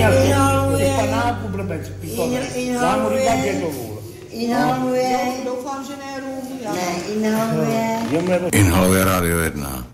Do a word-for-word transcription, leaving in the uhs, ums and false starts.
Inhaluje. Panáku blbec, pitone. Dám mu ryba běžovou. Inhaluje. Doufám, že ne rum. Ne, inhaluje. Inhaluje Rádio jedna.